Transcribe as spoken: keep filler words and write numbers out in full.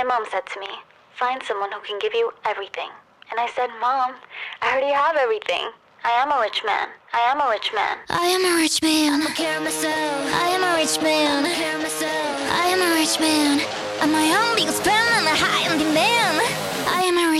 My mom said to me, find someone who can give you everything. And I said, Mom, I already have everything. I am a rich man. I am a rich man. I am a rich man. I'm care of myself. I am a rich man. I'm care of myself. I am a rich man. I'm my own biggest fan and a high on demand. I am a rich